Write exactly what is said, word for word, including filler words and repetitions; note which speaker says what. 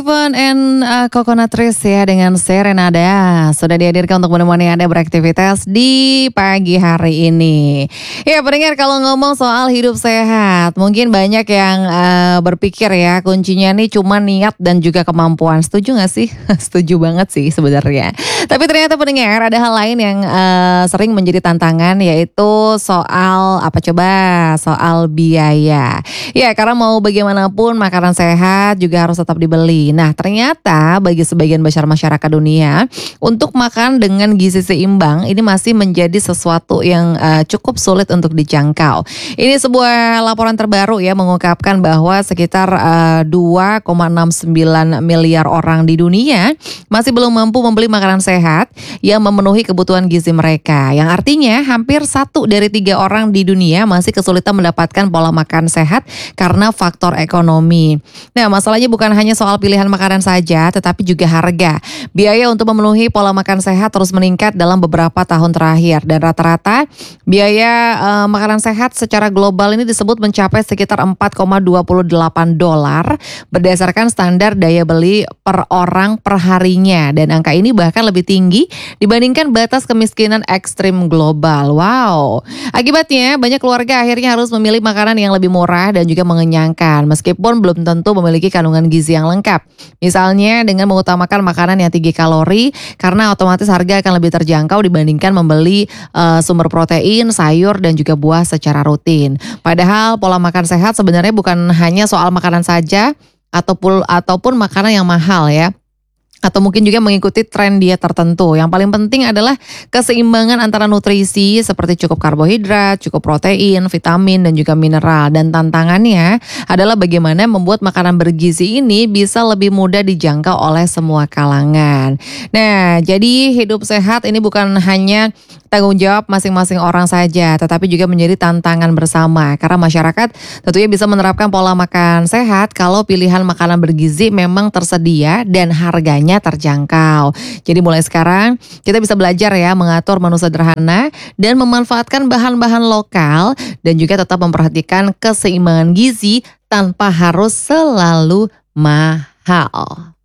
Speaker 1: Fun and uh, Coconut Trees ya dengan Serenada sudah dihadirkan untuk menemani Anda beraktivitas di pagi hari ini. Ya pendengar, kalau ngomong soal hidup sehat, mungkin banyak yang uh, berpikir ya kuncinya nih cuma niat dan juga kemampuan. Setuju gak sih? Setuju banget sih sebenarnya. Tapi ternyata pendengar ada hal lain yang uh, sering menjadi tantangan, yaitu soal apa coba? Soal biaya. Ya karena mau bagaimanapun makanan sehat juga harus tetap dibeli. Nah ternyata bagi sebagian besar masyarakat dunia, untuk makan dengan gizi seimbang ini masih menjadi sesuatu yang uh, cukup sulit untuk dijangkau. Ini sebuah laporan terbaru ya mengungkapkan bahwa sekitar uh, dua koma enam sembilan miliar orang di dunia masih belum mampu membeli makanan sehat yang memenuhi kebutuhan gizi mereka. Yang artinya hampir satu dari tiga orang di dunia masih kesulitan mendapatkan pola makan sehat karena faktor ekonomi. Nah masalahnya bukan hanya soal pilihan makanan saja, tetapi juga harga. Biaya untuk memenuhi pola makan sehat terus meningkat dalam beberapa tahun terakhir, dan rata-rata biaya uh, makanan sehat secara global ini disebut mencapai sekitar empat koma dua delapan dolar berdasarkan standar daya beli per orang per harinya, dan angka ini bahkan lebih tinggi dibandingkan batas kemiskinan ekstrim global. Wow. Akibatnya banyak keluarga akhirnya harus memilih makanan yang lebih murah dan juga mengenyangkan, meskipun belum tentu memiliki kandungan gizi yang lengkap. Misalnya dengan mengutamakan makanan yang tinggi kalori, karena otomatis harga akan lebih terjangkau dibandingkan membeli uh, sumber protein, sayur dan juga buah secara rutin. Padahal pola makan sehat sebenarnya bukan hanya soal makanan saja ataupun ataupun makanan yang mahal ya, atau mungkin juga mengikuti tren diet tertentu. Yang paling penting adalah keseimbangan antara nutrisi seperti cukup karbohidrat, cukup protein, vitamin dan juga mineral. Dan tantangannya adalah bagaimana membuat makanan bergizi ini bisa lebih mudah dijangkau oleh semua kalangan. Nah, jadi hidup sehat ini bukan hanya tanggung jawab masing-masing orang saja, tetapi juga menjadi tantangan bersama. Karena masyarakat tentunya bisa menerapkan pola makan sehat kalau pilihan makanan bergizi memang tersedia dan harganya terjangkau. Jadi mulai sekarang kita bisa belajar ya mengatur menu sederhana dan memanfaatkan bahan-bahan lokal, dan juga tetap memperhatikan keseimbangan gizi tanpa harus selalu mahal.